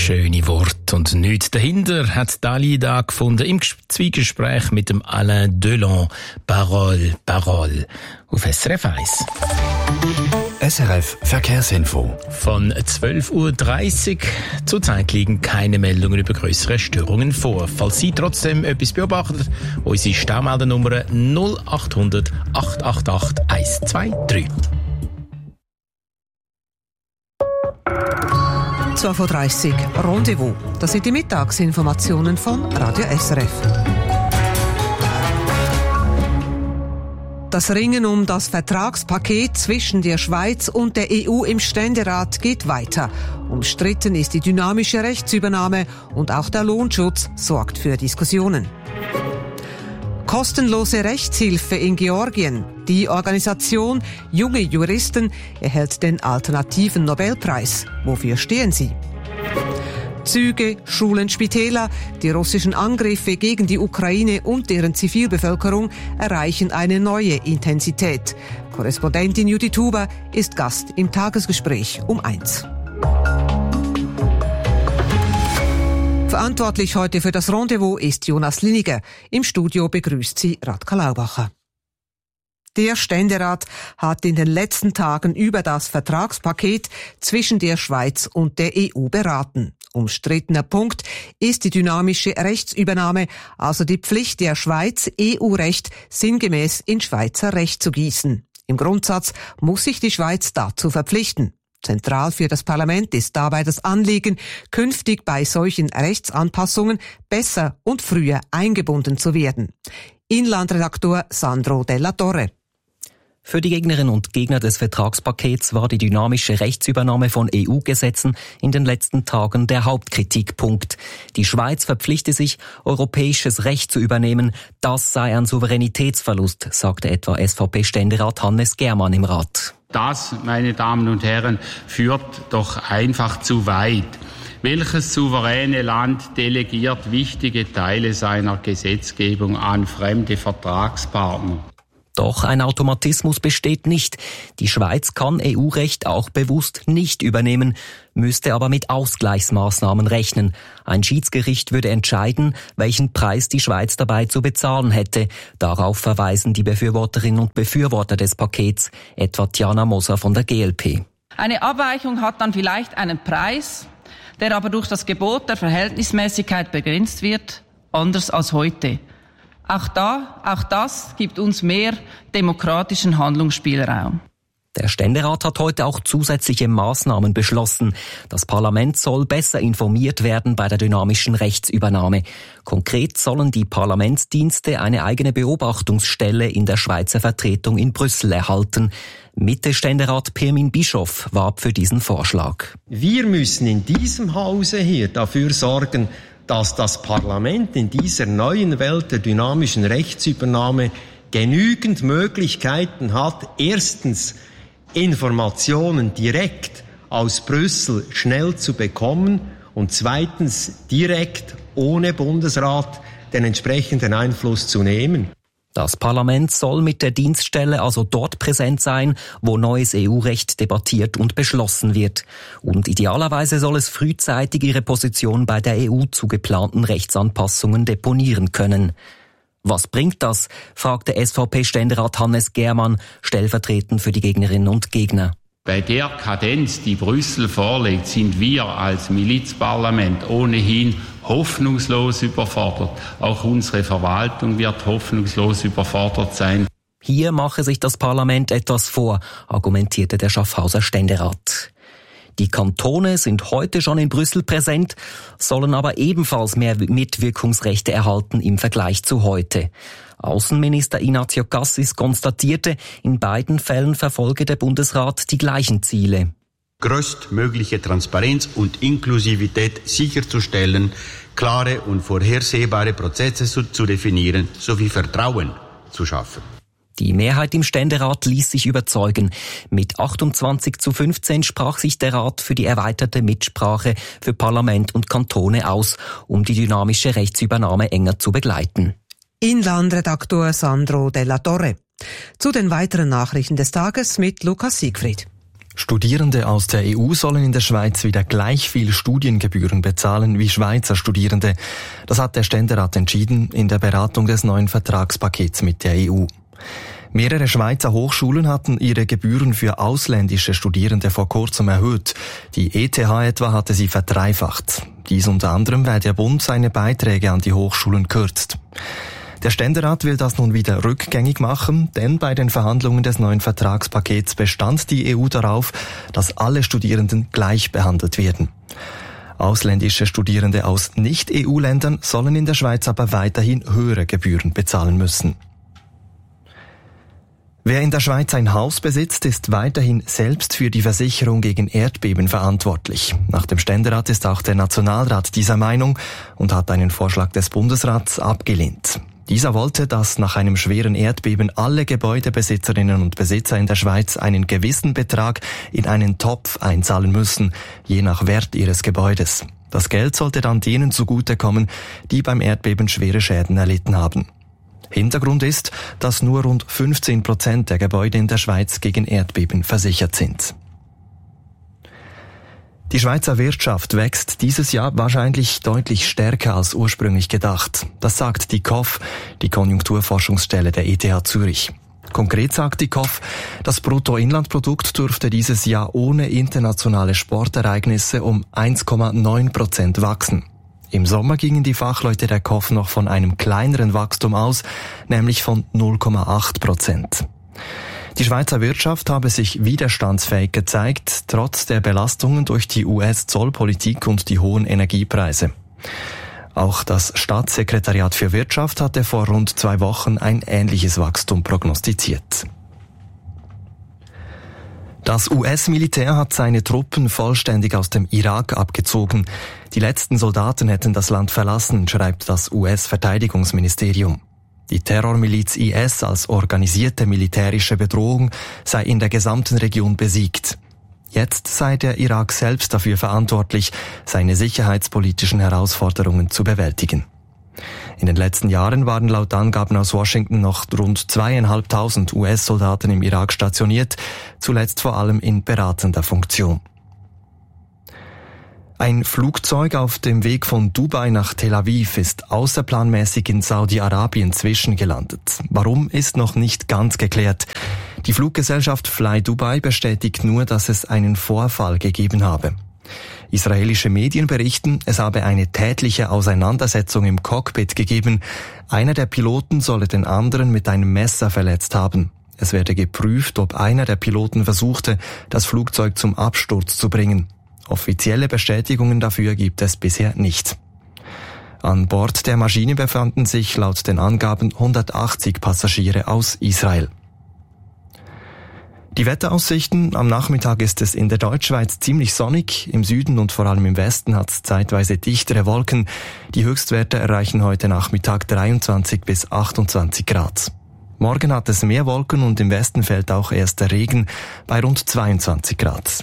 Schöne Worte und nichts dahinter hat Dali da gefunden im Zwiegespräch mit dem Alain Delon. Parole, Parole. Auf SRF 1. SRF Verkehrsinfo. Von 12.30 Uhr zurzeit liegen keine Meldungen über grössere Störungen vor. Falls Sie trotzdem etwas beobachtet, unsere Staumeldernummer 0800 888 123. 12.30 Uhr Rendezvous. Das sind die Mittagsinformationen von Radio SRF. Das Ringen um das Vertragspaket zwischen der Schweiz und der EU im Ständerat geht weiter. Umstritten ist die dynamische Rechtsübernahme und auch der Lohnschutz sorgt für Diskussionen. Kostenlose Rechtshilfe in Georgien. Die Organisation Junge Juristen erhält den alternativen Nobelpreis. Wofür stehen sie? Züge, Schulen, Spitäler, die russischen Angriffe gegen die Ukraine und deren Zivilbevölkerung erreichen eine neue Intensität. Korrespondentin Judith Huber ist Gast im Tagesgespräch um 1. Verantwortlich heute für das Rendezvous ist Jonas Liniger. Im Studio begrüßt sie Radka Laubacher. Der Ständerat hat in den letzten Tagen über das Vertragspaket zwischen der Schweiz und der EU beraten. Umstrittener Punkt ist die dynamische Rechtsübernahme, also die Pflicht der Schweiz, EU-Recht sinngemäß in Schweizer Recht zu gießen. Im Grundsatz muss sich die Schweiz dazu verpflichten. Zentral für das Parlament ist dabei das Anliegen, künftig bei solchen Rechtsanpassungen besser und früher eingebunden zu werden. Inlandredaktor Sandro Della Torre. Für die Gegnerinnen und Gegner des Vertragspakets war die dynamische Rechtsübernahme von EU-Gesetzen in den letzten Tagen der Hauptkritikpunkt. Die Schweiz verpflichte sich, europäisches Recht zu übernehmen. Das sei ein Souveränitätsverlust, sagte etwa SVP-Ständerat Hannes Germann im Rat. Das, meine Damen und Herren, führt doch einfach zu weit. Welches souveräne Land delegiert wichtige Teile seiner Gesetzgebung an fremde Vertragspartner? Doch ein Automatismus besteht nicht. Die Schweiz kann EU-Recht auch bewusst nicht übernehmen, müsste aber mit Ausgleichsmaßnahmen rechnen. Ein Schiedsgericht würde entscheiden, welchen Preis die Schweiz dabei zu bezahlen hätte. Darauf verweisen die Befürworterinnen und Befürworter des Pakets, etwa Tiana Moser von der GLP. Eine Abweichung hat dann vielleicht einen Preis, der aber durch das Gebot der Verhältnismäßigkeit begrenzt wird, anders als heute. Auch das gibt uns mehr demokratischen Handlungsspielraum. Der Ständerat hat heute auch zusätzliche Maßnahmen beschlossen. Das Parlament soll besser informiert werden bei der dynamischen Rechtsübernahme. Konkret sollen die Parlamentsdienste eine eigene Beobachtungsstelle in der Schweizer Vertretung in Brüssel erhalten. Mitte-Ständerat Pirmin Bischof warb für diesen Vorschlag. Wir müssen in diesem Hause hier dafür sorgen, dass das Parlament in dieser neuen Welt der dynamischen Rechtsübernahme genügend Möglichkeiten hat, erstens Informationen direkt aus Brüssel schnell zu bekommen und zweitens direkt ohne Bundesrat den entsprechenden Einfluss zu nehmen. Das Parlament soll mit der Dienststelle also dort präsent sein, wo neues EU-Recht debattiert und beschlossen wird. Und idealerweise soll es frühzeitig ihre Position bei der EU zu geplanten Rechtsanpassungen deponieren können. Was bringt das? Fragte SVP-Ständerat Hannes Germann, stellvertretend für die Gegnerinnen und Gegner. Bei der Kadenz, die Brüssel vorlegt, sind wir als Milizparlament ohnehin hoffnungslos überfordert. Auch unsere Verwaltung wird hoffnungslos überfordert sein. Hier mache sich das Parlament etwas vor, argumentierte der Schaffhauser Ständerat. Die Kantone sind heute schon in Brüssel präsent, sollen aber ebenfalls mehr Mitwirkungsrechte erhalten im Vergleich zu heute. Außenminister Ignazio Cassis konstatierte, in beiden Fällen verfolge der Bundesrat die gleichen Ziele. Größtmögliche Transparenz und Inklusivität sicherzustellen, klare und vorhersehbare Prozesse zu definieren sowie Vertrauen zu schaffen. Die Mehrheit im Ständerat ließ sich überzeugen. Mit 28:15 sprach sich der Rat für die erweiterte Mitsprache für Parlament und Kantone aus, um die dynamische Rechtsübernahme enger zu begleiten. Inlandredaktor Sandro Della Torre. Zu den weiteren Nachrichten des Tages mit Lukas Siegfried. Studierende aus der EU sollen in der Schweiz wieder gleich viel Studiengebühren bezahlen wie Schweizer Studierende. Das hat der Ständerat entschieden in der Beratung des neuen Vertragspakets mit der EU. Mehrere Schweizer Hochschulen hatten ihre Gebühren für ausländische Studierende vor kurzem erhöht. Die ETH etwa hatte sie verdreifacht. Dies unter anderem, weil der Bund seine Beiträge an die Hochschulen kürzt. Der Ständerat will das nun wieder rückgängig machen, denn bei den Verhandlungen des neuen Vertragspakets bestand die EU darauf, dass alle Studierenden gleich behandelt werden. Ausländische Studierende aus Nicht-EU-Ländern sollen in der Schweiz aber weiterhin höhere Gebühren bezahlen müssen. Wer in der Schweiz ein Haus besitzt, ist weiterhin selbst für die Versicherung gegen Erdbeben verantwortlich. Nach dem Ständerat ist auch der Nationalrat dieser Meinung und hat einen Vorschlag des Bundesrats abgelehnt. Dieser wollte, dass nach einem schweren Erdbeben alle Gebäudebesitzerinnen und Besitzer in der Schweiz einen gewissen Betrag in einen Topf einzahlen müssen, je nach Wert ihres Gebäudes. Das Geld sollte dann denen zugutekommen, die beim Erdbeben schwere Schäden erlitten haben. Hintergrund ist, dass nur rund 15% der Gebäude in der Schweiz gegen Erdbeben versichert sind. Die Schweizer Wirtschaft wächst dieses Jahr wahrscheinlich deutlich stärker als ursprünglich gedacht. Das sagt die KOF, die Konjunkturforschungsstelle der ETH Zürich. Konkret sagt die KOF, das Bruttoinlandprodukt dürfte dieses Jahr ohne internationale Sportereignisse um 1,9% wachsen. Im Sommer gingen die Fachleute der KOF noch von einem kleineren Wachstum aus, nämlich von 0,8%. Die Schweizer Wirtschaft habe sich widerstandsfähig gezeigt, trotz der Belastungen durch die US-Zollpolitik und die hohen Energiepreise. Auch das Staatssekretariat für Wirtschaft hatte vor rund 2 Wochen ein ähnliches Wachstum prognostiziert. Das US-Militär hat seine Truppen vollständig aus dem Irak abgezogen. Die letzten Soldaten hätten das Land verlassen, schreibt das US-Verteidigungsministerium. Die Terrormiliz IS als organisierte militärische Bedrohung sei in der gesamten Region besiegt. Jetzt sei der Irak selbst dafür verantwortlich, seine sicherheitspolitischen Herausforderungen zu bewältigen. In den letzten Jahren waren laut Angaben aus Washington noch rund 2.500 US-Soldaten im Irak stationiert, zuletzt vor allem in beratender Funktion. Ein Flugzeug auf dem Weg von Dubai nach Tel Aviv ist außerplanmäßig in Saudi-Arabien zwischengelandet. Warum, ist noch nicht ganz geklärt. Die Fluggesellschaft Fly Dubai bestätigt nur, dass es einen Vorfall gegeben habe. Israelische Medien berichten, es habe eine tätliche Auseinandersetzung im Cockpit gegeben. Einer der Piloten solle den anderen mit einem Messer verletzt haben. Es werde geprüft, ob einer der Piloten versuchte, das Flugzeug zum Absturz zu bringen. Offizielle Bestätigungen dafür gibt es bisher nicht. An Bord der Maschine befanden sich laut den Angaben 180 Passagiere aus Israel. Die Wetteraussichten: Am Nachmittag ist es in der Deutschschweiz ziemlich sonnig. Im Süden und vor allem im Westen hat es zeitweise dichtere Wolken. Die Höchstwerte erreichen heute Nachmittag 23 bis 28 Grad. Morgen hat es mehr Wolken und im Westen fällt auch erst der Regen bei rund 22 Grad.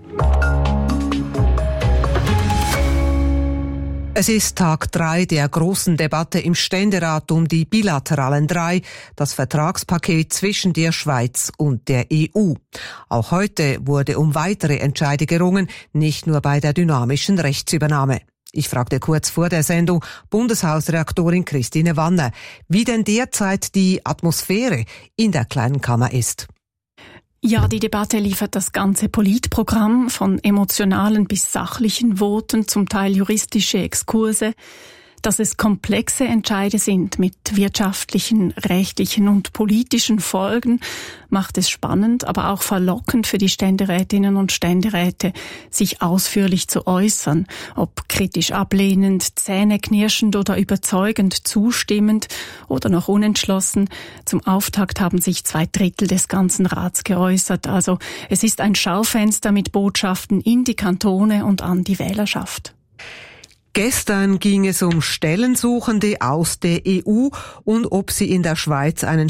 Es ist Tag 3 der großen Debatte im Ständerat um die bilateralen 3, das Vertragspaket zwischen der Schweiz und der EU. Auch heute wurde um weitere Entscheide gerungen, nicht nur bei der dynamischen Rechtsübernahme. Ich fragte kurz vor der Sendung Bundeshausreaktorin Christine Wanner, wie denn derzeit die Atmosphäre in der kleinen Kammer ist. Ja, die Debatte liefert das ganze Politprogramm von emotionalen bis sachlichen Voten, zum Teil juristische Exkurse. Dass es komplexe Entscheide sind mit wirtschaftlichen, rechtlichen und politischen Folgen, macht es spannend, aber auch verlockend für die Ständerätinnen und Ständeräte, sich ausführlich zu äußern, ob kritisch ablehnend, zähneknirschend oder überzeugend zustimmend oder noch unentschlossen. Zum Auftakt haben sich 2/3 des ganzen Rats geäußert. Also es ist ein Schaufenster mit Botschaften in die Kantone und an die Wählerschaft. Gestern ging es um Stellensuchende aus der EU und ob sie in der Schweiz einen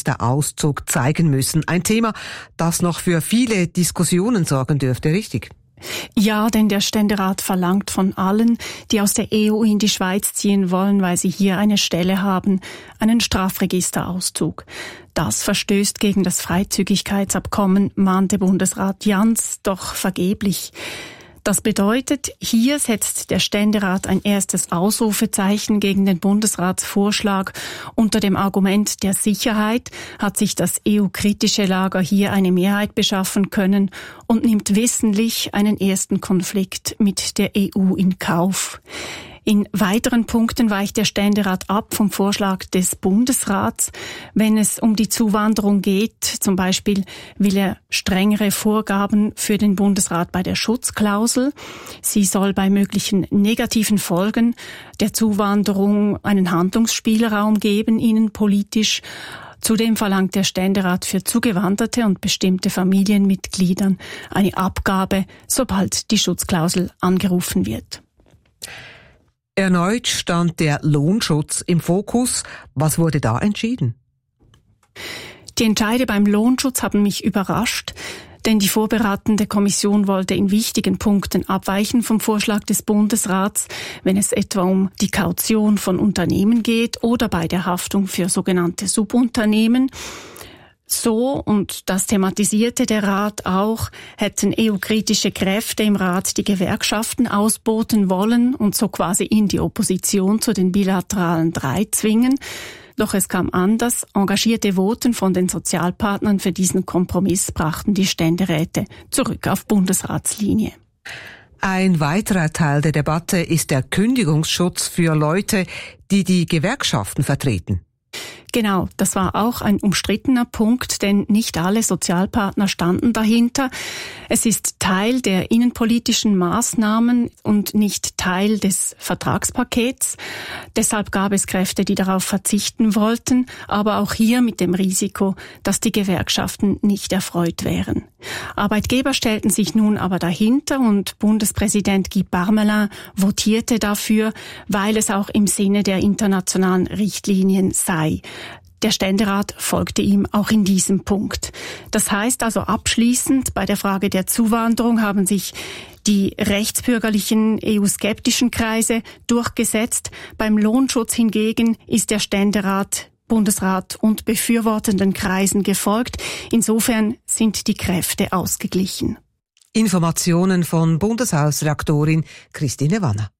Strafregisterauszug zeigen müssen. Ein Thema, das noch für viele Diskussionen sorgen dürfte, richtig? Ja, denn der Ständerat verlangt von allen, die aus der EU in die Schweiz ziehen wollen, weil sie hier eine Stelle haben, einen Strafregisterauszug. Das verstößt gegen das Freizügigkeitsabkommen, mahnte Bundesrat Jans, doch vergeblich. Das bedeutet, hier setzt der Ständerat ein erstes Ausrufezeichen gegen den Bundesratsvorschlag. Unter dem Argument der Sicherheit hat sich das EU-kritische Lager hier eine Mehrheit beschaffen können und nimmt wissentlich einen ersten Konflikt mit der EU in Kauf. In weiteren Punkten weicht der Ständerat ab vom Vorschlag des Bundesrats. Wenn es um die Zuwanderung geht, zum Beispiel will er strengere Vorgaben für den Bundesrat bei der Schutzklausel. Sie soll bei möglichen negativen Folgen der Zuwanderung einen Handlungsspielraum geben, innenpolitisch. Zudem verlangt der Ständerat für zugewanderte und bestimmte Familienmitgliedern eine Abgabe, sobald die Schutzklausel angerufen wird. Erneut stand der Lohnschutz im Fokus. Was wurde da entschieden? Die Entscheide beim Lohnschutz haben mich überrascht, denn die vorberatende Kommission wollte in wichtigen Punkten abweichen vom Vorschlag des Bundesrats, wenn es etwa um die Kaution von Unternehmen geht oder bei der Haftung für sogenannte Subunternehmen. So, und das thematisierte der Rat auch, hätten EU-kritische Kräfte im Rat die Gewerkschaften ausboten wollen und so quasi in die Opposition zu den bilateralen 3 zwingen. Doch es kam anders. Engagierte Voten von den Sozialpartnern für diesen Kompromiss brachten die Ständeräte zurück auf Bundesratslinie. Ein weiterer Teil der Debatte ist der Kündigungsschutz für Leute, die die Gewerkschaften vertreten. Genau, das war auch ein umstrittener Punkt, denn nicht alle Sozialpartner standen dahinter. Es ist Teil der innenpolitischen Maßnahmen und nicht Teil des Vertragspakets. Deshalb gab es Kräfte, die darauf verzichten wollten, aber auch hier mit dem Risiko, dass die Gewerkschaften nicht erfreut wären. Arbeitgeber stellten sich nun aber dahinter und Bundespräsident Guy Parmelin votierte dafür, weil es auch im Sinne der internationalen Richtlinien sei. Der Ständerat folgte ihm auch in diesem Punkt. Das heißt also abschließend, bei der Frage der Zuwanderung haben sich die rechtsbürgerlichen EU-skeptischen Kreise durchgesetzt. Beim Lohnschutz hingegen ist der Ständerat, Bundesrat und befürwortenden Kreisen gefolgt. Insofern sind die Kräfte ausgeglichen. Informationen von Bundeshausredaktorin Christine Wanner.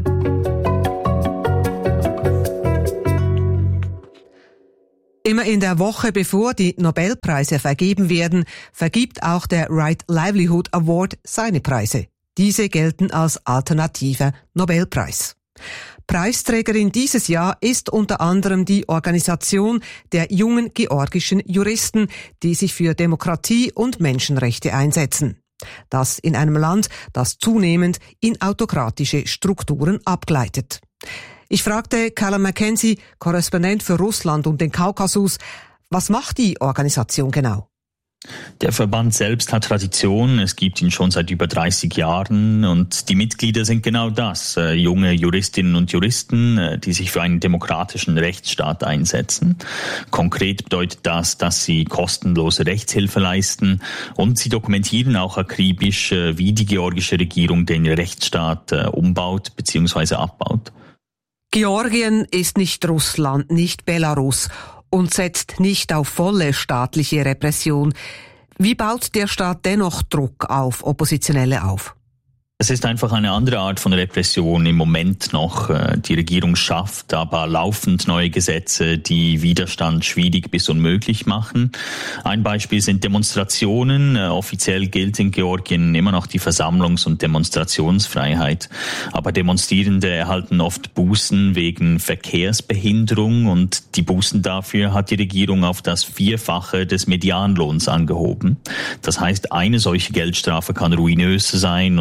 Immer in der Woche, bevor die Nobelpreise vergeben werden, vergibt auch der Right Livelihood Award seine Preise. Diese gelten als alternativer Nobelpreis. Preisträgerin dieses Jahr ist unter anderem die Organisation der jungen georgischen Juristen, die sich für Demokratie und Menschenrechte einsetzen. Das in einem Land, das zunehmend in autokratische Strukturen abgleitet. Ich fragte Callum Mackenzie, Korrespondent für Russland und den Kaukasus, was macht die Organisation genau? Der Verband selbst hat Tradition, es gibt ihn schon seit über 30 Jahren und die Mitglieder sind genau das, junge Juristinnen und Juristen, die sich für einen demokratischen Rechtsstaat einsetzen. Konkret bedeutet das, dass sie kostenlose Rechtshilfe leisten und sie dokumentieren auch akribisch, wie die georgische Regierung den Rechtsstaat umbaut bzw. abbaut. Georgien ist nicht Russland, nicht Belarus und setzt nicht auf volle staatliche Repression. Wie baut der Staat dennoch Druck auf Oppositionelle auf? Es ist einfach eine andere Art von Repression im Moment noch. Die Regierung schafft aber laufend neue Gesetze, die Widerstand schwierig bis unmöglich machen. Ein Beispiel sind Demonstrationen. Offiziell gilt in Georgien immer noch die Versammlungs- und Demonstrationsfreiheit. Aber Demonstrierende erhalten oft Bußen wegen Verkehrsbehinderung und die Bußen dafür hat die Regierung auf das 4-fache des Medianlohns angehoben. Das heißt, eine solche Geldstrafe kann ruinös sein und gewissermaßen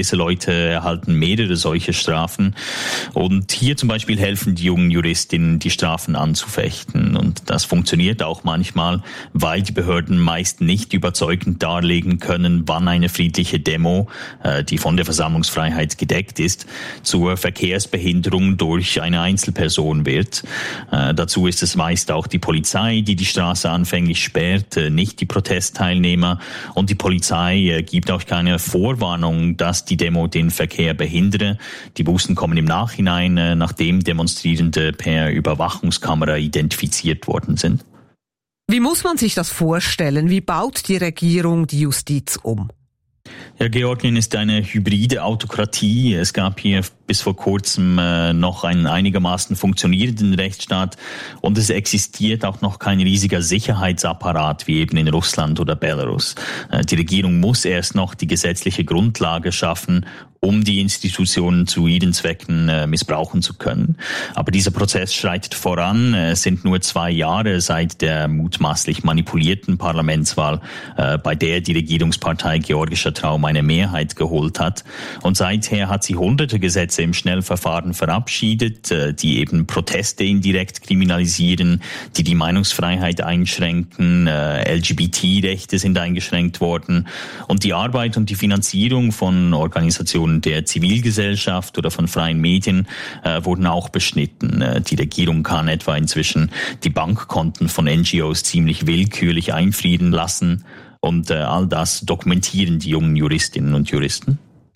gewisse Leute erhalten mehrere solche Strafen. Und hier zum Beispiel helfen die jungen Juristinnen, die Strafen anzufechten. Und das funktioniert auch manchmal, weil die Behörden meist nicht überzeugend darlegen können, wann eine friedliche Demo, die von der Versammlungsfreiheit gedeckt ist, zur Verkehrsbehinderung durch eine Einzelperson wird. Dazu ist es meist auch die Polizei, die Straße anfänglich sperrt, nicht die Protestteilnehmer. Und die Polizei gibt auch keine Vorwarnung, dass die Demo den Verkehr behindere. Die Bußen kommen im Nachhinein, nachdem Demonstrierende per Überwachungskamera identifiziert worden sind. Wie muss man sich das vorstellen? Wie baut die Regierung die Justiz um? Ja, Georgien ist eine hybride Autokratie. Es gab hier bis vor kurzem noch einen einigermaßen funktionierenden Rechtsstaat und es existiert auch noch kein riesiger Sicherheitsapparat wie eben in Russland oder Belarus. Die Regierung muss erst noch die gesetzliche Grundlage schaffen, um die Institutionen zu ihren Zwecken missbrauchen zu können. Aber dieser Prozess schreitet voran. Es sind nur 2 Jahre seit der mutmaßlich manipulierten Parlamentswahl, bei der die Regierungspartei Georgischer Traum eine Mehrheit geholt hat. Und seither hat sie hunderte Gesetze im Schnellverfahren verabschiedet, die eben Proteste indirekt kriminalisieren, die Meinungsfreiheit einschränken, LGBT-Rechte sind eingeschränkt worden und die Arbeit und die Finanzierung von Organisationen der Zivilgesellschaft oder von freien Medien wurden auch beschnitten. Die Regierung kann etwa inzwischen die Bankkonten von NGOs ziemlich willkürlich einfrieren lassen und all das dokumentieren die jungen Juristinnen und Juristen.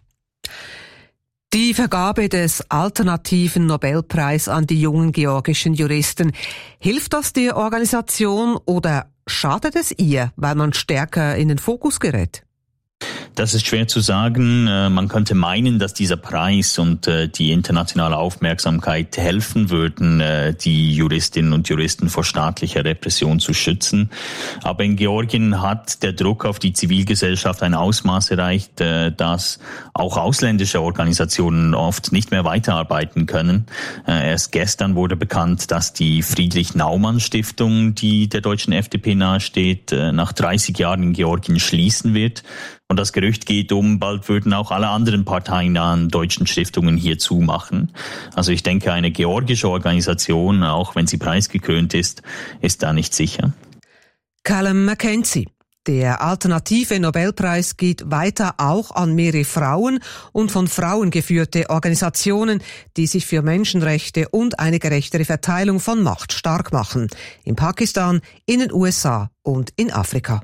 Die Vergabe des alternativen Nobelpreis an die jungen georgischen Juristen, hilft das der Organisation oder schadet es ihr, weil man stärker in den Fokus gerät? Das ist schwer zu sagen. Man könnte meinen, dass dieser Preis und die internationale Aufmerksamkeit helfen würden, die Juristinnen und Juristen vor staatlicher Repression zu schützen. Aber in Georgien hat der Druck auf die Zivilgesellschaft ein Ausmaß erreicht, dass auch ausländische Organisationen oft nicht mehr weiterarbeiten können. Erst gestern wurde bekannt, dass die Friedrich-Naumann-Stiftung, die der deutschen FDP nahesteht, nach 30 Jahren in Georgien schließen wird. Und das Gerücht geht bald würden auch alle anderen parteinahen deutschen Stiftungen hier zumachen. Also ich denke, eine georgische Organisation, auch wenn sie preisgekrönt ist da nicht sicher. Callum McKenzie. Der alternative Nobelpreis geht weiter auch an mehrere Frauen und von Frauen geführte Organisationen, die sich für Menschenrechte und eine gerechtere Verteilung von Macht stark machen. In Pakistan, in den USA und in Afrika.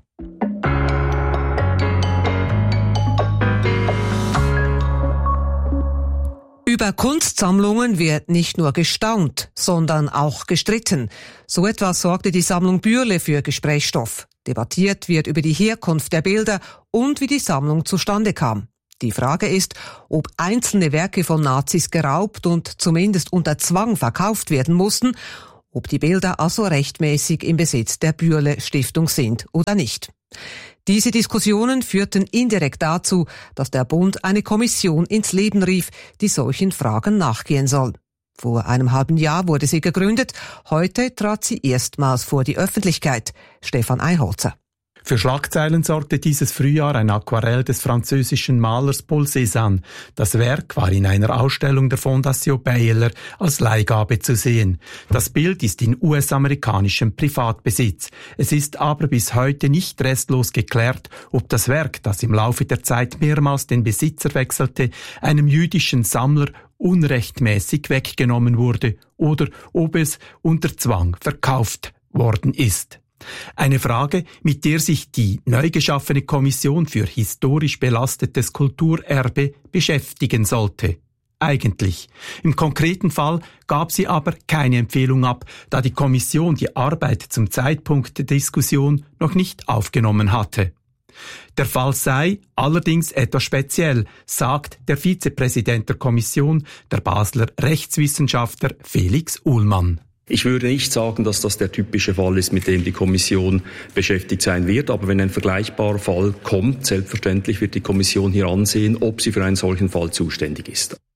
Über Kunstsammlungen wird nicht nur gestaunt, sondern auch gestritten. So etwas sorgte die Sammlung Bürle für Gesprächsstoff. Debattiert wird über die Herkunft der Bilder und wie die Sammlung zustande kam. Die Frage ist, ob einzelne Werke von Nazis geraubt und zumindest unter Zwang verkauft werden mussten, ob die Bilder also rechtmäßig im Besitz der Bürle Stiftung sind oder nicht. Diese Diskussionen führten indirekt dazu, dass der Bund eine Kommission ins Leben rief, die solchen Fragen nachgehen soll. Vor einem halben Jahr wurde sie gegründet, heute trat sie erstmals vor die Öffentlichkeit. Stefan Eiholzer. Für Schlagzeilen sorgte dieses Frühjahr ein Aquarell des französischen Malers Paul Cézanne. Das Werk war in einer Ausstellung der Fondation Bayerler als Leihgabe zu sehen. Das Bild ist in US-amerikanischem Privatbesitz. Es ist aber bis heute nicht restlos geklärt, ob das Werk, das im Laufe der Zeit mehrmals den Besitzer wechselte, einem jüdischen Sammler unrechtmäßig weggenommen wurde oder ob es unter Zwang verkauft worden ist. Eine Frage, mit der sich die neu geschaffene Kommission für historisch belastetes Kulturerbe beschäftigen sollte. Eigentlich. Im konkreten Fall gab sie aber keine Empfehlung ab, da die Kommission die Arbeit zum Zeitpunkt der Diskussion noch nicht aufgenommen hatte. Der Fall sei allerdings etwas speziell, sagt der Vizepräsident der Kommission, der Basler Rechtswissenschaftler Felix Uhlmann. Ich würde nicht sagen, dass das der typische Fall ist, mit dem die Kommission beschäftigt sein wird. Aber wenn ein vergleichbarer Fall kommt, selbstverständlich wird die Kommission hier ansehen, ob sie für einen solchen Fall zuständig ist.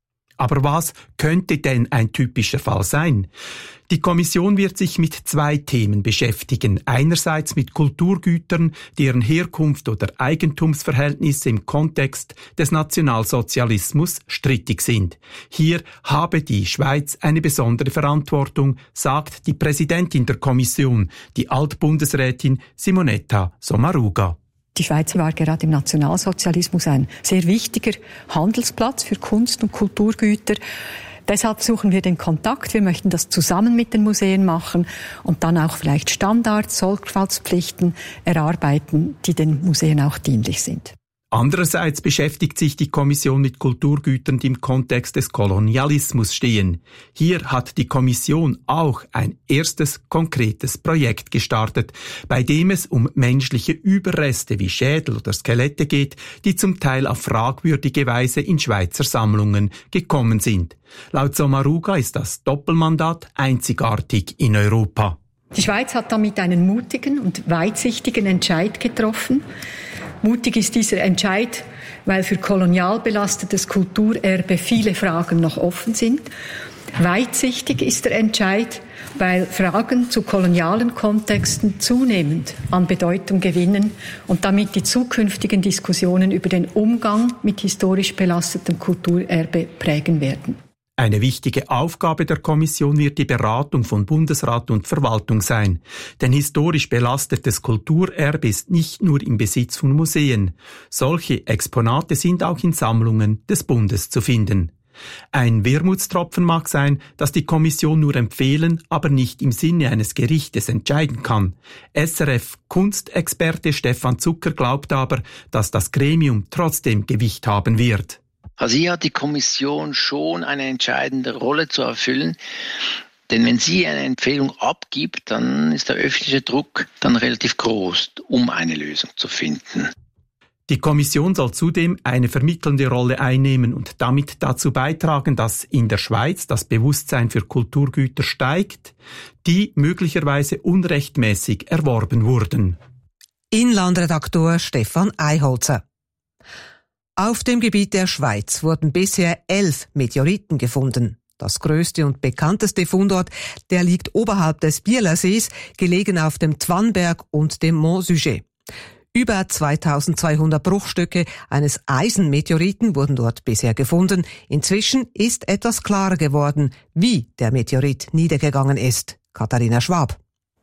Aber was könnte denn ein typischer Fall sein? Die Kommission wird sich mit 2 Themen beschäftigen. Einerseits mit Kulturgütern, deren Herkunft oder Eigentumsverhältnisse im Kontext des Nationalsozialismus strittig sind. Hier habe die Schweiz eine besondere Verantwortung, sagt die Präsidentin der Kommission, die Altbundesrätin Simonetta Sommaruga. Die Schweiz war gerade im Nationalsozialismus ein sehr wichtiger Handelsplatz für Kunst- und Kulturgüter. Deshalb suchen wir den Kontakt. Wir möchten das zusammen mit den Museen machen und dann auch vielleicht Standards, Sorgfaltspflichten erarbeiten, die den Museen auch dienlich sind. Andererseits beschäftigt sich die Kommission mit Kulturgütern, die im Kontext des Kolonialismus stehen. Hier hat die Kommission auch ein erstes konkretes Projekt gestartet, bei dem es um menschliche Überreste wie Schädel oder Skelette geht, die zum Teil auf fragwürdige Weise in Schweizer Sammlungen gekommen sind. Laut Sommaruga ist das Doppelmandat einzigartig in Europa. Die Schweiz hat damit einen mutigen und weitsichtigen Entscheid getroffen. Mutig ist dieser Entscheid, weil für kolonial belastetes Kulturerbe viele Fragen noch offen sind. Weitsichtig ist der Entscheid, weil Fragen zu kolonialen Kontexten zunehmend an Bedeutung gewinnen und damit die zukünftigen Diskussionen über den Umgang mit historisch belastetem Kulturerbe prägen werden. Eine wichtige Aufgabe der Kommission wird die Beratung von Bundesrat und Verwaltung sein. Denn historisch belastetes Kulturerbe ist nicht nur im Besitz von Museen. Solche Exponate sind auch in Sammlungen des Bundes zu finden. Ein Wermutstropfen mag sein, dass die Kommission nur empfehlen, aber nicht im Sinne eines Gerichtes entscheiden kann. SRF-Kunstexperte Stefan Zucker glaubt aber, dass das Gremium trotzdem Gewicht haben wird. Also hier hat die Kommission schon eine entscheidende Rolle zu erfüllen, denn wenn sie eine Empfehlung abgibt, dann ist der öffentliche Druck dann relativ groß, um eine Lösung zu finden. Die Kommission soll zudem eine vermittelnde Rolle einnehmen und damit dazu beitragen, dass in der Schweiz das Bewusstsein für Kulturgüter steigt, die möglicherweise unrechtmäßig erworben wurden. Inlandredaktor Stefan Eiholzer. Auf dem Gebiet der Schweiz wurden bisher 11 Meteoriten gefunden. Das größte und bekannteste Fundort, der liegt oberhalb des Bielersees, gelegen auf dem Twanberg und dem Mont Sujet. Über 2200 Bruchstücke eines Eisenmeteoriten wurden dort bisher gefunden. Inzwischen ist etwas klarer geworden, wie der Meteorit niedergegangen ist. Katharina Schwab.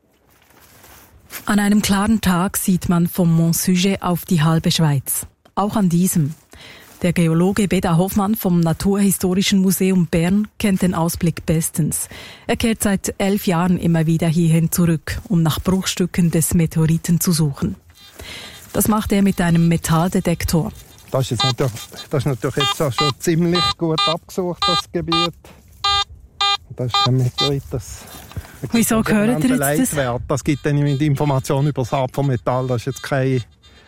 An einem klaren Tag sieht man vom Mont Sujet auf die halbe Schweiz. Auch an diesem. Der Geologe Beda Hoffmann vom Naturhistorischen Museum Bern kennt den Ausblick bestens. Er kehrt seit 11 Jahren immer wieder hierhin zurück, um nach Bruchstücken des Meteoriten zu suchen. Das macht er mit einem Metalldetektor. Das ist natürlich jetzt auch schon ziemlich gut abgesucht, das Gebiet. Das ist kein Meteorit, Wieso gehört ihr jetzt das? Das gibt dann die Information über das Art von Metall. Das ist jetzt kein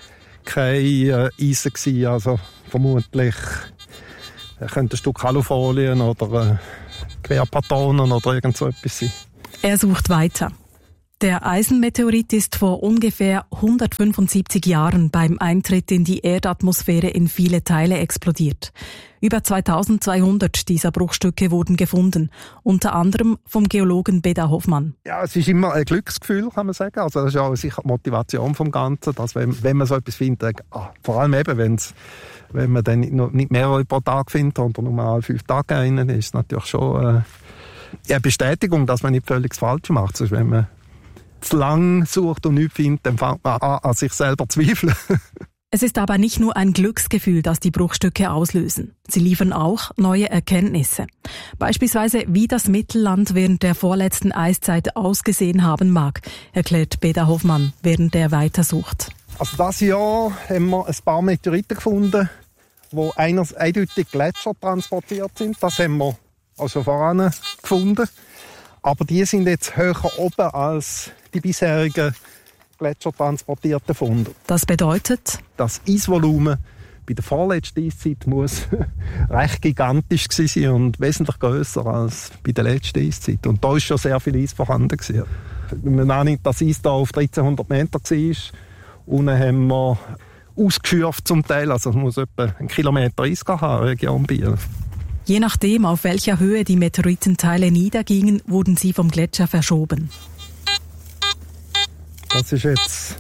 Eisen gewesen, also vermutlich könnte ein Stück Alufolien oder Querpatronen oder irgend so etwas sein. Er sucht weiter. Der Eisenmeteorit ist vor ungefähr 175 Jahren beim Eintritt in die Erdatmosphäre in viele Teile explodiert. Über 2200 dieser Bruchstücke wurden gefunden, unter anderem vom Geologen Beda Hoffmann. Ja, es ist immer ein Glücksgefühl, kann man sagen. Also das ist auch sicher die Motivation vom Ganzen, dass wenn man so etwas findet, vor allem eben, wenn man dann nicht mehrere pro Tag findet, sondern nur alle 5 Tage einen, ist es natürlich schon eine Bestätigung, dass man nicht völlig das Falsche macht. Sonst, wenn man zu lang sucht und nichts findet, dann fängt man an sich selber zu zweifeln. Es ist aber nicht nur ein Glücksgefühl, das die Bruchstücke auslösen. Sie liefern auch neue Erkenntnisse. Beispielsweise, wie das Mittelland während der vorletzten Eiszeit ausgesehen haben mag, erklärt Beda Hoffmann, während er weitersucht. Also dieses Jahr haben wir ein paar Meteoriten gefunden, die eindeutig Gletscher transportiert sind. Das haben wir also voran gefunden. Aber die sind jetzt höher oben als die bisherigen gletschertransportierten Funde. Das bedeutet? Das Eisvolumen bei der vorletzten Eiszeit muss recht gigantisch sein und wesentlich grösser als bei der letzten Eiszeit. Und da war schon sehr viel Eis vorhanden. Wenn man annimmt, dass Eis da auf 1300 Meter war, unten haben wir ausgeschürft zum Teil, also es muss etwa 1 Kilometer Eis haben, Region Biel. Je nachdem, auf welcher Höhe die Meteoritenteile niedergingen, wurden sie vom Gletscher verschoben. Das ist jetzt...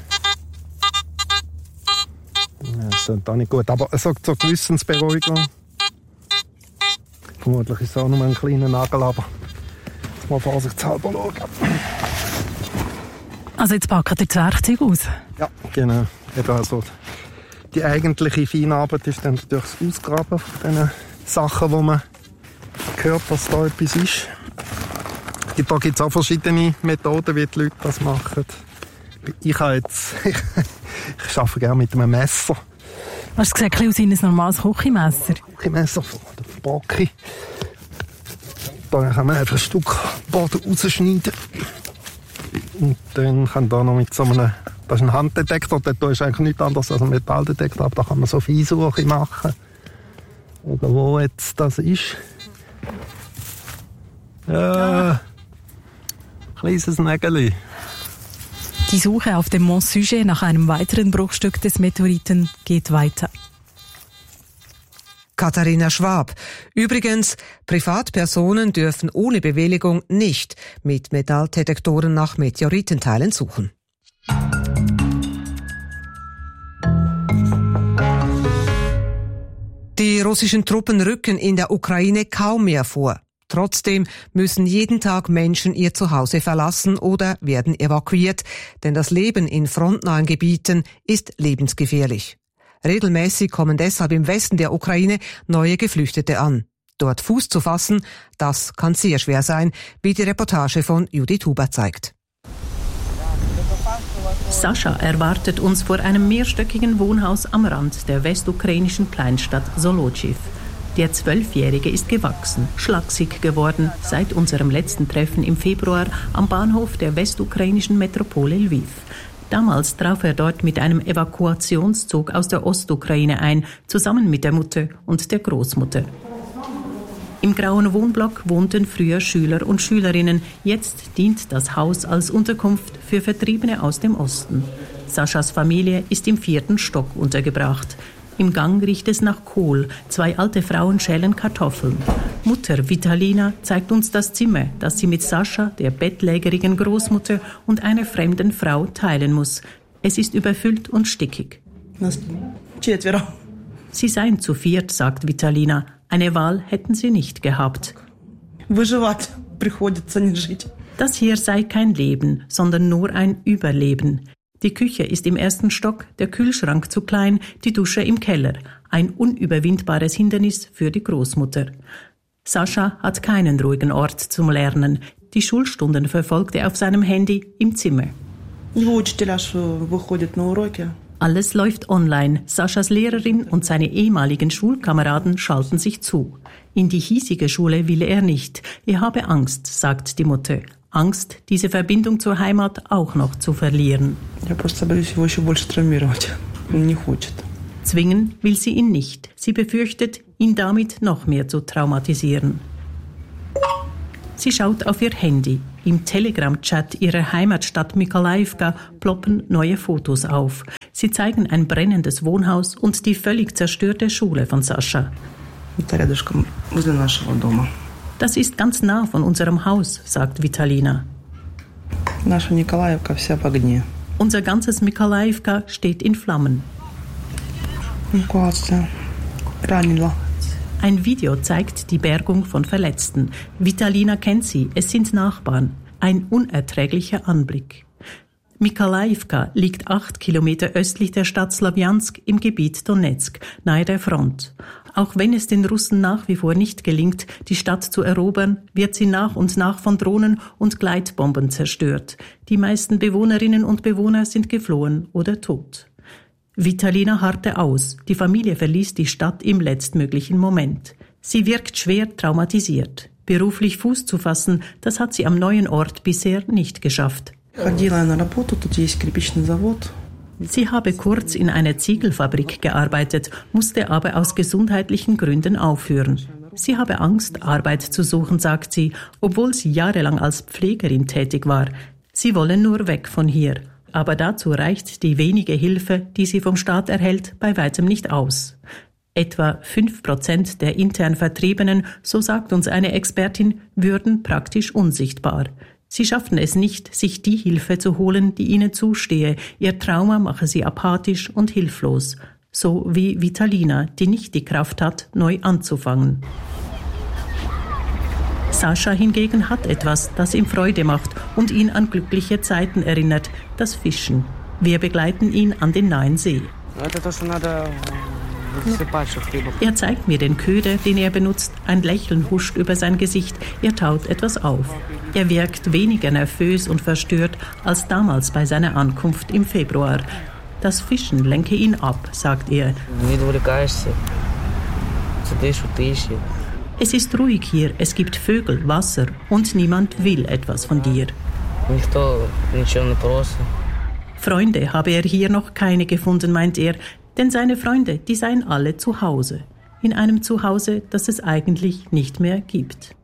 Ja, das klingt auch nicht gut, aber es sorgt zur Gewissensberuhigung. Vermutlich ist es auch nur ein kleiner Nagel, aber jetzt mal vorsichtshalber schauen. Also jetzt packen ihr das Werkzeug aus? Ja, genau. Eben also die eigentliche Feinarbeit ist dann durch das Ausgraben von diesen Sachen, wo man hört, dass da etwas ist. Da gibt es auch verschiedene Methoden, wie die Leute das machen. Ich arbeite gerne mit einem Messer. Hast du gesagt, aus ein normales Küchenmesser? Küchenmesser von der Brocke. Da kann man einfach ein Stück Boden rausschneiden. Und dann kann da noch mit so einem, das ist ein Handdetektor, da ist eigentlich nichts anderes als ein Metalldetektor, aber da kann man so Feinsuche machen. Oder wo jetzt das ist. Kleines Nägeli. Die Suche auf dem Mont Sujet nach einem weiteren Bruchstück des Meteoriten geht weiter. Katharina Schwab. Übrigens, Privatpersonen dürfen ohne Bewilligung nicht mit Metalldetektoren nach Meteoritenteilen suchen. Die russischen Truppen rücken in der Ukraine kaum mehr vor. Trotzdem müssen jeden Tag Menschen ihr Zuhause verlassen oder werden evakuiert, denn das Leben in frontnahen Gebieten ist lebensgefährlich. Regelmäßig kommen deshalb im Westen der Ukraine neue Geflüchtete an. Dort Fuß zu fassen, das kann sehr schwer sein, wie die Reportage von Judith Huber zeigt. Sascha erwartet uns vor einem mehrstöckigen Wohnhaus am Rand der westukrainischen Kleinstadt Zolochiv. Der 12-Jährige ist gewachsen, schlaksig geworden seit unserem letzten Treffen im Februar am Bahnhof der westukrainischen Metropole Lviv. Damals traf er dort mit einem Evakuationszug aus der Ostukraine ein, zusammen mit der Mutter und der Großmutter. Im grauen Wohnblock wohnten früher Schüler und Schülerinnen. Jetzt dient das Haus als Unterkunft für Vertriebene aus dem Osten. Saschas Familie ist im 4. Stock untergebracht. Im Gang riecht es nach Kohl. 2 alte Frauen schälen Kartoffeln. Mutter Vitalina zeigt uns das Zimmer, das sie mit Sascha, der bettlägerigen Großmutter und einer fremden Frau teilen muss. Es ist überfüllt und stickig. Sie seien zu 4, sagt Vitalina. Eine Wahl hätten sie nicht gehabt. Das hier sei kein Leben, sondern nur ein Überleben. Die Küche ist im 1. Stock, der Kühlschrank zu klein, die Dusche im Keller. Ein unüberwindbares Hindernis für die Großmutter. Sascha hat keinen ruhigen Ort zum Lernen. Die Schulstunden verfolgt er auf seinem Handy im Zimmer. Alles läuft online. Saschas Lehrerin und seine ehemaligen Schulkameraden schalten sich zu. In die hiesige Schule will er nicht. Er habe Angst, sagt die Mutter. Angst, diese Verbindung zur Heimat auch noch zu verlieren. Zwingen will sie ihn nicht. Sie befürchtet, ihn damit noch mehr zu traumatisieren. Sie schaut auf ihr Handy. Im Telegram-Chat ihrer Heimatstadt Mykolaivka ploppen neue Fotos auf. Sie zeigen ein brennendes Wohnhaus und die völlig zerstörte Schule von Sascha. Das ist ganz nah von unserem Haus, sagt Vitalina. Unser ganzes Mykolaivka steht in Flammen. Ein Video zeigt die Bergung von Verletzten. Vitalina kennt sie, es sind Nachbarn. Ein unerträglicher Anblick. Mykolaivka liegt 8 Kilometer östlich der Stadt Slawjansk im Gebiet Donetsk, nahe der Front. Auch wenn es den Russen nach wie vor nicht gelingt, die Stadt zu erobern, wird sie nach und nach von Drohnen und Gleitbomben zerstört. Die meisten Bewohnerinnen und Bewohner sind geflohen oder tot. Vitalina harrte aus. Die Familie verließ die Stadt im letztmöglichen Moment. Sie wirkt schwer traumatisiert. Beruflich Fuß zu fassen, das hat sie am neuen Ort bisher nicht geschafft. Sie habe kurz in einer Ziegelfabrik gearbeitet, musste aber aus gesundheitlichen Gründen aufhören. Sie habe Angst, Arbeit zu suchen, sagt sie, obwohl sie jahrelang als Pflegerin tätig war. Sie wolle nur weg von hier. Aber dazu reicht die wenige Hilfe, die sie vom Staat erhält, bei weitem nicht aus. Etwa 5% der intern Vertriebenen, so sagt uns eine Expertin, würden praktisch unsichtbar. Sie schaffen es nicht, sich die Hilfe zu holen, die ihnen zustehe. Ihr Trauma mache sie apathisch und hilflos. So wie Vitalina, die nicht die Kraft hat, neu anzufangen. Sascha hingegen hat etwas, das ihm Freude macht und ihn an glückliche Zeiten erinnert, das Fischen. Wir begleiten ihn an den nahen See. Er zeigt mir den Köder, den er benutzt. Ein Lächeln huscht über sein Gesicht. Er taut etwas auf. Er wirkt weniger nervös und verstört als damals bei seiner Ankunft im Februar. Das Fischen lenke ihn ab, sagt er. Es ist ruhig hier, es gibt Vögel, Wasser und niemand will etwas von dir. Freunde habe er hier noch keine gefunden, meint er, denn seine Freunde, die seien alle zu Hause. In einem Zuhause, das es eigentlich nicht mehr gibt.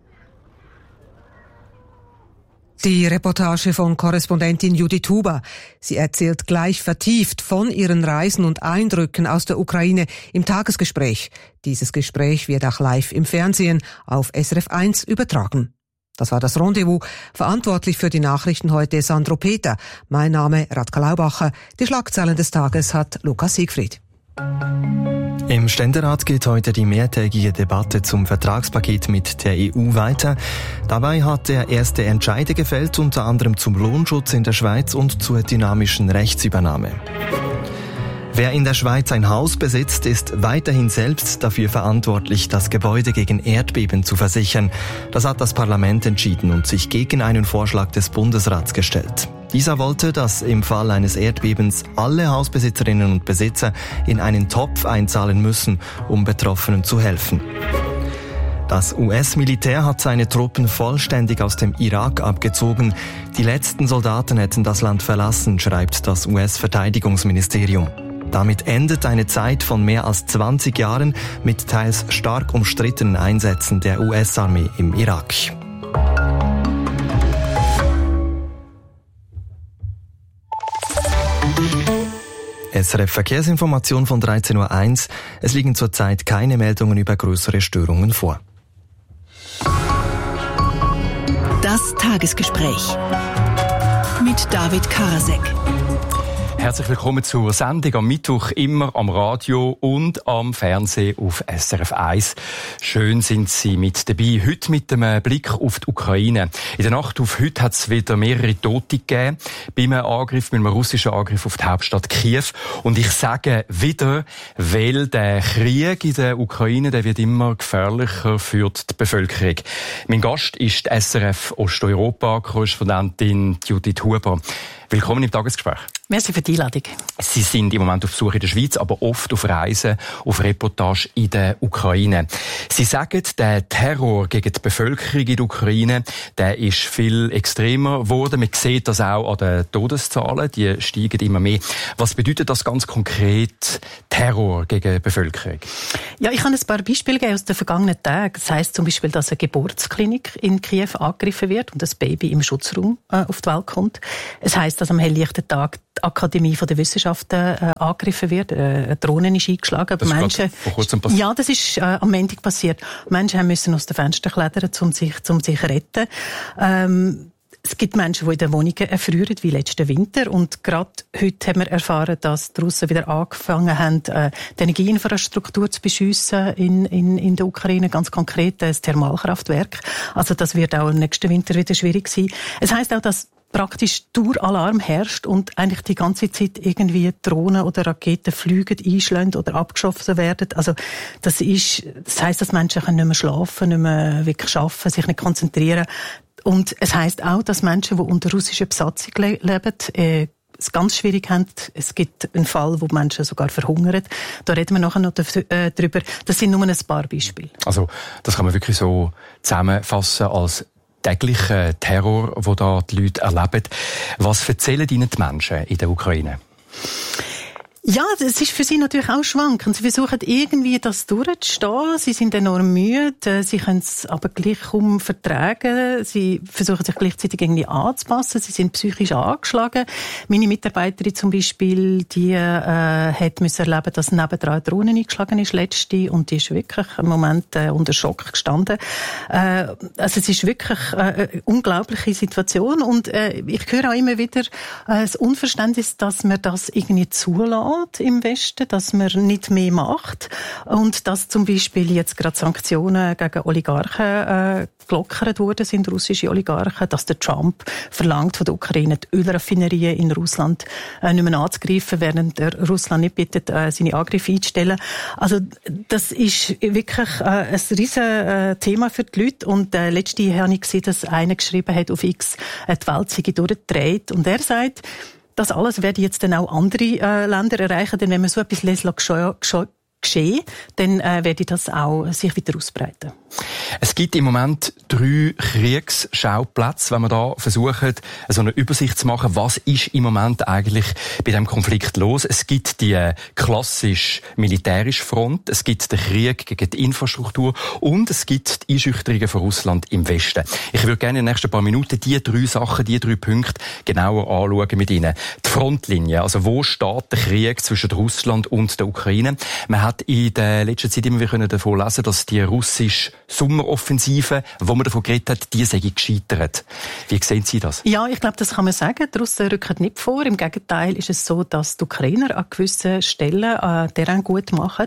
Die Reportage von Korrespondentin Judith Huber. Sie erzählt gleich vertieft von ihren Reisen und Eindrücken aus der Ukraine im Tagesgespräch. Dieses Gespräch wird auch live im Fernsehen auf SRF 1 übertragen. Das war das Rendezvous. Verantwortlich für die Nachrichten heute Sandro Peter. Mein Name Radka Laubacher. Die Schlagzeilen des Tages hat Lukas Siegfried. Im Ständerat geht heute die mehrtägige Debatte zum Vertragspaket mit der EU weiter. Dabei hat er erste Entscheide gefällt, unter anderem zum Lohnschutz in der Schweiz und zur dynamischen Rechtsübernahme. Wer in der Schweiz ein Haus besitzt, ist weiterhin selbst dafür verantwortlich, das Gebäude gegen Erdbeben zu versichern. Das hat das Parlament entschieden und sich gegen einen Vorschlag des Bundesrats gestellt. Dieser wollte, dass im Fall eines Erdbebens alle Hausbesitzerinnen und Besitzer in einen Topf einzahlen müssen, um Betroffenen zu helfen. Das US-Militär hat seine Truppen vollständig aus dem Irak abgezogen. Die letzten Soldaten hätten das Land verlassen, schreibt das US-Verteidigungsministerium. Damit endet eine Zeit von mehr als 20 Jahren mit teils stark umstrittenen Einsätzen der US-Armee im Irak. SRF Verkehrsinformation von 13.01 Uhr. Es liegen zurzeit keine Meldungen über größere Störungen vor. Das Tagesgespräch mit David Karasek. Herzlich willkommen zur Sendung am Mittwoch, immer am Radio und am Fernsehen auf SRF 1. Schön sind Sie mit dabei. Heute mit einem Blick auf die Ukraine. In der Nacht auf heute hat es wieder mehrere Tote gegeben bei einem Angriff, bei einem russischen Angriff auf die Hauptstadt Kiew. Und ich sage wieder, weil der Krieg in der Ukraine, der wird immer gefährlicher für die Bevölkerung. Mein Gast ist die SRF Osteuropa-Korrespondentin Judith Huber. Willkommen im Tagesgespräch. Merci für die Einladung. Sie sind im Moment auf Besuch in der Schweiz, aber oft auf Reisen, auf Reportage in der Ukraine. Sie sagen, der Terror gegen die Bevölkerung in der Ukraine, der ist viel extremer geworden. Man sieht das auch an den Todeszahlen, die steigen immer mehr. Was bedeutet das ganz konkret, Terror gegen die Bevölkerung? Ja, ich kann ein paar Beispiele geben aus den vergangenen Tagen. Das heisst zum Beispiel, dass eine Geburtsklinik in Kiew angegriffen wird und das Baby im Schutzraum auf die Welt kommt. Es heisst, dass am helllichten Tag die Akademie der Wissenschaften angegriffen wird. Eine Drohne ist eingeschlagen. Das Menschen, ist vor kurzem passiert? Ja, das ist am Montag passiert. Menschen müssen aus den Fenstern klettern, um sich zu retten. Es gibt Menschen, die in den Wohnungen erfrieren, wie letzten Winter. Und gerade heute haben wir erfahren, dass die Russen wieder angefangen haben, die Energieinfrastruktur zu beschiessen in der Ukraine, ganz konkret das Thermalkraftwerk. Also das wird auch im nächsten Winter wieder schwierig sein. Es heisst auch, dass praktisch Daueralarm herrscht und eigentlich die ganze Zeit irgendwie Drohnen oder Raketen fliegen, einschlagen oder abgeschossen werden. Also das heisst, dass Menschen nicht mehr schlafen, nicht mehr wirklich arbeiten, sich nicht konzentrieren. Und es heisst auch, dass Menschen, die unter russischer Besatzung leben, es ganz schwierig haben. Es gibt einen Fall, wo Menschen sogar verhungern. Da reden wir nachher noch drüber. Das sind nur ein paar Beispiele. Also das kann man wirklich so zusammenfassen als täglichen Terror, den da die Leute erleben. Was erzählen Ihnen die Menschen in der Ukraine? Ja, das ist für sie natürlich auch schwankend. Sie versuchen irgendwie das durchzustehen. Sie sind enorm müde. Sie können es aber gleich kaum vertragen. Sie versuchen sich gleichzeitig irgendwie anzupassen. Sie sind psychisch angeschlagen. Meine Mitarbeiterin zum Beispiel, die hat müssen erleben, dass nebendran eine Drohne eingeschlagen ist, letzte. Und die ist wirklich im Moment unter Schock gestanden. Also es ist wirklich eine unglaubliche Situation. Und ich höre auch immer wieder das Unverständnis, dass man das irgendwie zulässt im Westen, dass man nicht mehr macht und dass zum Beispiel jetzt gerade Sanktionen gegen Oligarchen gelockert worden sind, russische Oligarchen, dass der Trump verlangt von der Ukraine, die Ölraffinerien in Russland nicht mehr anzugreifen, während Russland nicht bittet, seine Angriffe einzustellen. Also das ist wirklich ein riesen Thema für die Leute und letztens habe ich gesehen, dass einer geschrieben hat auf X, die Welt sei durchgedreht und er sagt, das alles werde jetzt dann auch andere Länder erreichen, denn wenn man so etwas geschehen, dann werde das auch sich weiter ausbreiten. Es gibt im Moment 3 Kriegsschauplätze, wenn wir da versuchen, so eine Übersicht zu machen, was ist im Moment eigentlich bei diesem Konflikt los. Es gibt die klassisch militärische Front, es gibt den Krieg gegen die Infrastruktur und es gibt die Einschüchterungen von Russland im Westen. Ich würde gerne in den nächsten paar Minuten die 3 Sachen, die 3 Punkte genauer anschauen mit Ihnen. Die Frontlinie, also wo steht der Krieg zwischen Russland und der Ukraine? Man hat in der letzten Zeit immer wieder davon lesen, dass die russische Sommeroffensive, wo man davon geredet hat, die sei gescheitert. Wie sehen Sie das? Ja, ich glaube, das kann man sagen. Die Russen rücken nicht vor. Im Gegenteil ist es so, dass die Ukrainer an gewissen Stellen Terrain gut machen.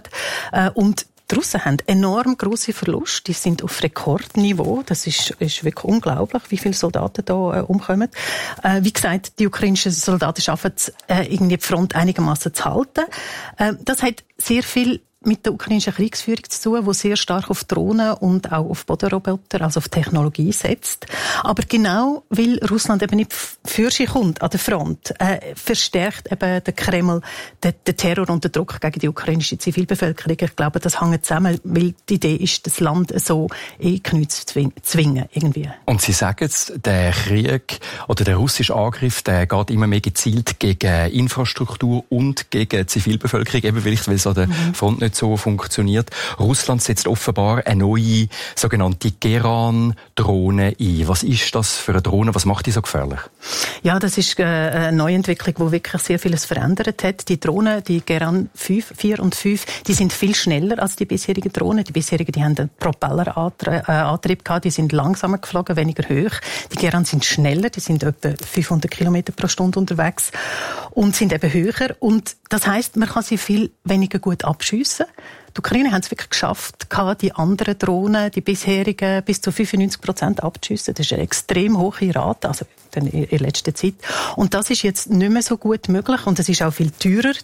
Und die Russen haben enorm grosse Verluste. Die sind auf Rekordniveau. Das ist wirklich unglaublich, wie viele Soldaten da umkommen. Wie gesagt, die ukrainischen Soldaten schaffen es, irgendwie die Front einigermaßen zu halten. Das hat sehr viel mit der ukrainischen Kriegsführung zu tun, die sehr stark auf Drohnen und auch auf Bodenroboter, also auf Technologie setzt. Aber genau weil Russland eben nicht für sich kommt an der Front, verstärkt eben der Kreml den Terror und den Druck gegen die ukrainische Zivilbevölkerung. Ich glaube, das hängt zusammen, weil die Idee ist, das Land so Knie zu zwingen irgendwie. Und Sie sagen es, der Krieg oder der russische Angriff, der geht immer mehr gezielt gegen Infrastruktur und gegen Zivilbevölkerung, eben weil es an der Front nicht so funktioniert. Russland setzt offenbar eine neue sogenannte Geran-Drohne ein. Was ist das für eine Drohne? Was macht die so gefährlich? Ja, das ist eine Neuentwicklung, die wirklich sehr vieles verändert hat. Die Drohnen, die Geran 4 und 5, die sind viel schneller als die bisherigen Drohnen. Die bisherigen, die haben einen Propellerantrieb gehabt, die sind langsamer geflogen, weniger hoch. Die Geran sind schneller, die sind etwa 500 Kilometer pro Stunde unterwegs und sind eben höher. Und das heisst, man kann sie viel weniger gut abschiessen. Die Ukrainer haben es wirklich geschafft, die anderen Drohnen, die bisherigen, bis zu 95% abzuschiessen. Das ist eine extrem hohe Rate, also in der letzten Zeit. Und das ist jetzt nicht mehr so gut möglich. Und es ist auch viel teurer,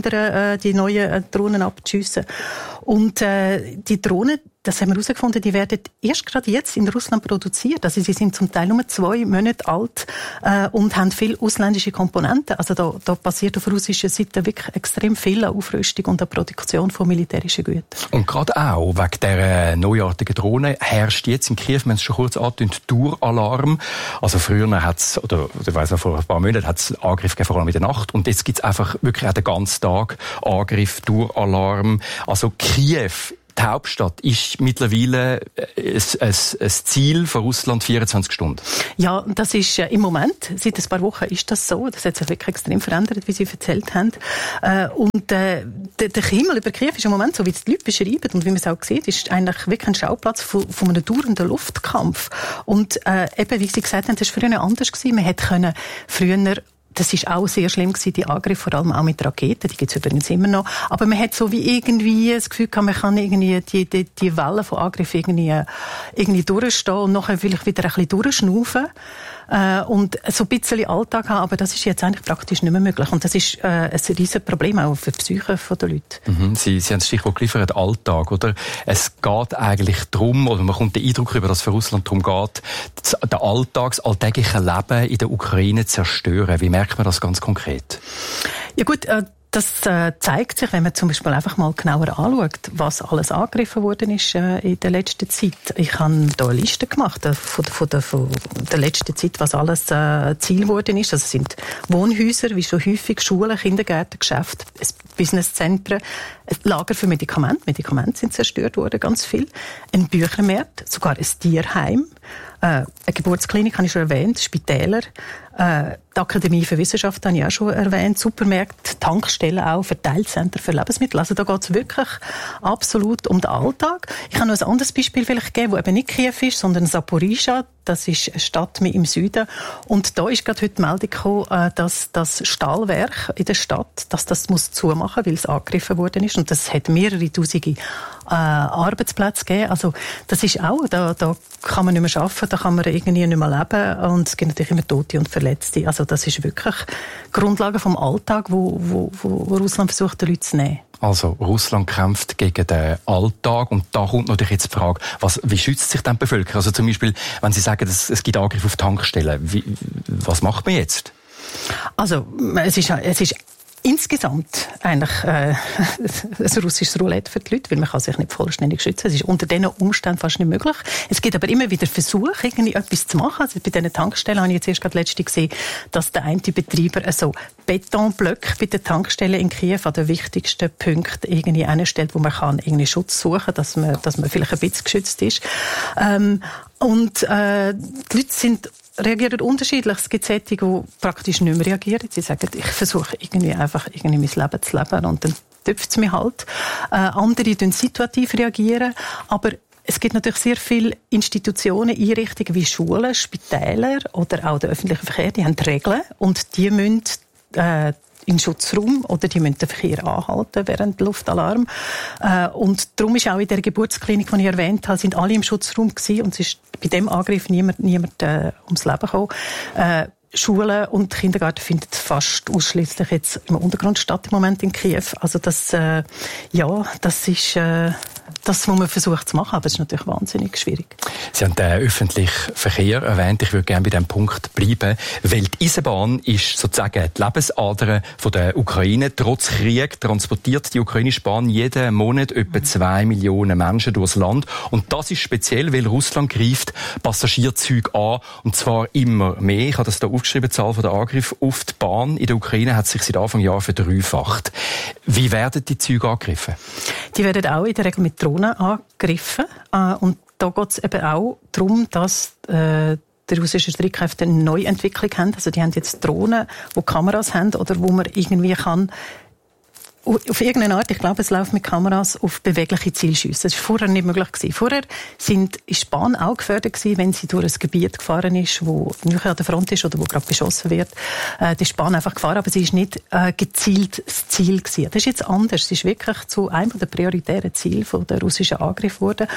die neuen Drohnen abzuschiessen. Und die Drohnen, das haben wir herausgefunden, die werden erst gerade jetzt in Russland produziert. Also sie sind zum Teil nur 2 Monate alt und haben viel ausländische Komponenten. Also da passiert auf russischer Seite wirklich extrem viel an Aufrüstung und an Produktion von militärischen Gütern. Und gerade auch wegen dieser neuartigen Drohne herrscht jetzt in Kiew, wir haben es schon kurz angetönt, Daueralarm. Also früher hat es, oder ich weiss noch, vor ein paar Monaten hat es Angriff gegeben, vor allem in der Nacht. Und jetzt gibt es einfach wirklich auch den ganzen Tag Angriff, Daueralarm. Also Kiew, die Hauptstadt, ist mittlerweile ein Ziel von Russland 24 Stunden. Ja, das ist im Moment, seit ein paar Wochen ist das so. Das hat sich wirklich extrem verändert, wie Sie erzählt haben. Und der Himmel über Kiew ist im Moment, so wie es die Leute beschreiben und wie man es auch sieht, ist eigentlich wirklich ein Schauplatz von einem dauernden Luftkampf. Und eben, wie Sie gesagt haben, das war früher anders gewesen. Man hätte früher das ist auch sehr schlimm gewesen, die Angriffe, vor allem auch mit Raketen, die gibt es übrigens immer noch. Aber man hat so wie irgendwie das Gefühl gehabt, man kann irgendwie die Wellen von Angriffen irgendwie durchstehen und nachher vielleicht wieder ein bisschen durchschnaufen. Und so ein bisschen Alltag haben, aber das ist jetzt eigentlich praktisch nicht mehr möglich. Und das ist ein riesen Problem auch für die Psyche der Leute. Sie haben das Stichwort geliefert, Alltag, oder? Es geht eigentlich darum, oder man kommt den Eindruck über, dass es für Russland darum geht, das alltägliche Leben in der Ukraine zu zerstören. Wie merkt man das ganz konkret? Ja gut, Das zeigt sich, wenn man zum Beispiel einfach mal genauer anschaut, was alles angegriffen worden ist in der letzten Zeit. Ich habe da eine Liste gemacht von der letzten Zeit, was alles Ziel geworden ist. Also es sind Wohnhäuser, wie schon häufig, Schulen, Kindergärten, Geschäfte, Businesszentren, ein Lager für Medikamente. Medikamente sind zerstört worden, ganz viel. Ein Büchermarkt, sogar ein Tierheim. Eine Geburtsklinik habe ich schon erwähnt, Spitäler, die Akademie für Wissenschaft habe ich auch schon erwähnt, Supermärkte, Tankstellen auch, Verteilzentren für Lebensmittel. Also da geht es wirklich absolut um den Alltag. Ich kann noch ein anderes Beispiel vielleicht geben, das eben nicht Kiew ist, sondern Zaporizhzhia. Das ist eine Stadt im Süden. Und da ist gerade heute die Meldung gekommen, dass das Stahlwerk in der Stadt, dass das muss zumachen, weil es angegriffen worden ist. Und das hat mehrere Tausende Arbeitsplätze gegeben. Also das ist auch, da kann man nicht mehr arbeiten, da kann man irgendwie nicht mehr leben. Und es gibt natürlich immer Tote und Verletzte. Also das ist wirklich Grundlage vom Alltag, wo Russland versucht, den Leuten zu nehmen. Also Russland kämpft gegen den Alltag und da kommt natürlich jetzt die Frage, wie schützt sich denn die Bevölkerung? Also zum Beispiel, wenn Sie sagen, es gibt Angriffe auf Tankstellen, was macht man jetzt? Also es ist insgesamt eigentlich ein russisches Roulette für die Leute, weil man kann sich nicht vollständig schützen. Es ist unter diesen Umständen fast nicht möglich. Es gibt aber immer wieder Versuche, irgendwie etwas zu machen. Also bei diesen Tankstellen habe ich jetzt erst gerade letztens gesehen, dass der eine Betreiber so Betonblöcke bei den Tankstellen in Kiew an den wichtigsten Punkten irgendwie einstellt, wo man kann irgendwie Schutz suchen, dass man vielleicht ein bisschen geschützt ist. Die Leute reagieren unterschiedlich. Es gibt solche, die praktisch nicht mehr reagieren. Sie sagen, ich versuche irgendwie mein Leben zu leben und dann tüpft es mich halt. Andere reagieren situativ, aber es gibt natürlich sehr viele Institutionen, Einrichtungen wie Schulen, Spitäler oder auch der öffentliche Verkehr, die haben Regeln und die müssen in Schutzraum oder die müssen den Verkehr anhalten während Luftalarm. Und darum ist auch in der Geburtsklinik, die ich erwähnt habe, sind alle im Schutzraum gewesen und es ist bei dem Angriff niemand ums Leben gekommen. Schulen und Kindergärten finden fast ausschließlich jetzt im Untergrund statt im Moment in Kiew. Also das ist das, was man versucht zu machen, aber es ist natürlich wahnsinnig schwierig. Sie haben den öffentlichen Verkehr erwähnt. Ich würde gerne bei diesem Punkt bleiben, weil die Eisenbahn ist sozusagen die Lebensader von der Ukraine. Trotz Krieg transportiert die ukrainische Bahn jeden Monat etwa 2 Millionen Menschen durchs Land. Und das ist speziell, weil Russland greift Passagierzüge an, und zwar immer mehr. Ich habe das hier aufgeschrieben, die Zahl der Angriffe auf die Bahn in der Ukraine hat sich seit Anfang Jahr verdreifacht. Wie werden die Züge angegriffen? Die werden auch in der Regel mit Drohnen angegriffen. Und da geht es eben auch darum, dass die russischen Streitkräfte eine Neuentwicklung haben. Also die haben jetzt Drohnen, die Kameras haben oder wo man irgendwie kann auf irgendeine Art, ich glaube, es läuft mit Kameras auf bewegliche Zielschüsse. Das war vorher nicht möglich gewesen. Vorher ist die Bahn auch gefördert gewesen, wenn sie durch ein Gebiet gefahren ist, wo nicht an der Front ist oder wo gerade beschossen wird. Die ist die Bahn einfach gefahren, aber sie ist nicht gezielt das Ziel gewesen. Das ist jetzt anders. Sie ist wirklich zu einem der prioritären Ziele der russischen Angriff geworden.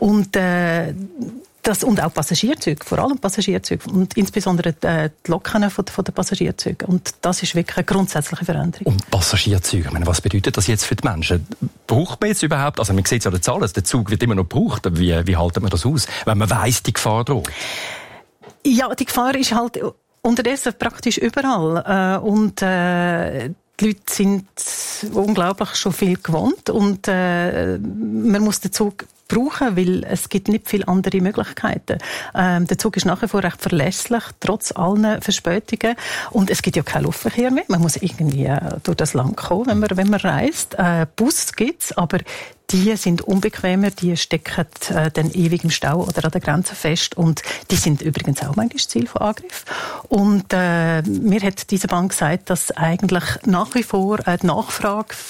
Und auch Passagierzüge, vor allem Passagierzüge und insbesondere die Loken von den Passagierzügen. Und das ist wirklich eine grundsätzliche Veränderung. Und Passagierzüge, ich meine, was bedeutet das jetzt für die Menschen? Braucht man jetzt überhaupt, also man sieht es an den Zahlen, der Zug wird immer noch gebraucht, wie haltet man das aus, wenn man weiss, die Gefahr droht? Ja, die Gefahr ist halt unterdessen praktisch überall. Die Leute sind unglaublich schon viel gewohnt und man muss den Zug brauchen, weil es gibt nicht viele andere Möglichkeiten. Der Zug ist nach wie vor recht verlässlich, trotz allen Verspätungen. Und es gibt ja keinen Luftverkehr mehr. Man muss irgendwie durch das Land kommen, wenn man reist. Bus gibt's, aber die sind unbequemer, die stecken dann ewig im Stau oder an der Grenze fest und die sind übrigens auch manchmal Ziel von Angriff. Und mir hat diese Bank gesagt, dass eigentlich nach wie vor die Nachfrage